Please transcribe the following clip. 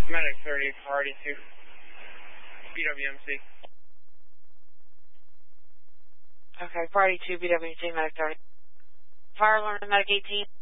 Medic 30, Priority 2, BWMC. Okay, Priority 2, BWMC, Medic 30. Fire alarm, Medic 18.